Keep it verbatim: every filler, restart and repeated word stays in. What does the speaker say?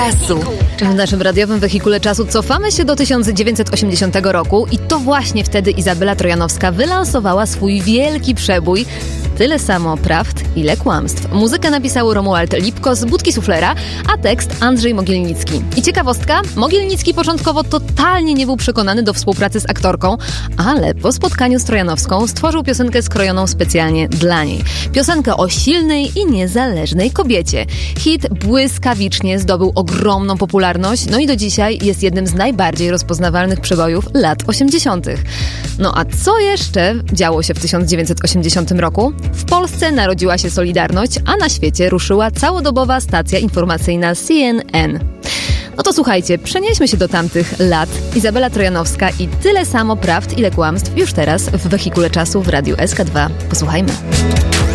Czasu. W naszym radiowym wehikule czasu cofamy się do tysiąc dziewięćset osiemdziesiątego roku i to właśnie wtedy Izabela Trojanowska wylansowała swój wielki przebój Tyle samo prawd, ile kłamstw. Muzykę napisał Romuald Lipko z Budki Suflera, a tekst Andrzej Mogielnicki. I ciekawostka, Mogielnicki początkowo totalnie nie był przekonany do współpracy z aktorką, ale po spotkaniu z Trojanowską stworzył piosenkę skrojoną specjalnie dla niej. Piosenkę o silnej i niezależnej kobiecie. Hit błyskawicznie zdobył ogromną popularność, no i do dzisiaj jest jednym z najbardziej rozpoznawalnych przebojów lat osiemdziesiątych. No a co jeszcze działo się w tysiąc dziewięćset osiemdziesiątym roku? W Polsce narodziła się Solidarność, a na świecie ruszyła całodobowa stacja informacyjna C N N. No to słuchajcie, przenieśmy się do tamtych lat. Izabela Trojanowska i tyle samo prawd, ile kłamstw już teraz w wehikule czasu w Radiu S K dwa. Posłuchajmy.